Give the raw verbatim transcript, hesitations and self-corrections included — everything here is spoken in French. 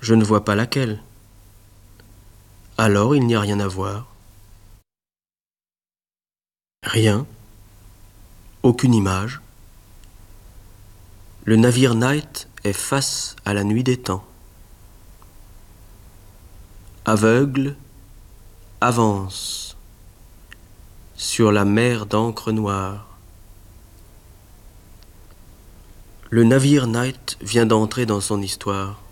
Je ne vois pas laquelle. Alors il n'y a rien à voir. Rien. Aucune image. Le navire Night est face à la nuit des temps. Aveugle, avance sur la mer d'encre noire. Le navire Night vient d'entrer dans son histoire.